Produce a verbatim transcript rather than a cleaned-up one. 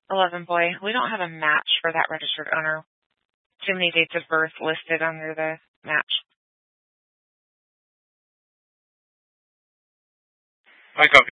eleven boy. We don't have a match for that registered owner. Too many dates of birth listed under the match. I copy.